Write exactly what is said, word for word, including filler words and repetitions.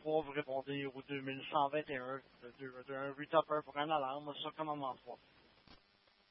trois, vous répondez au deux mille cent vingt et un, de, de, de un retopper pour un alarme, ça comme en trois.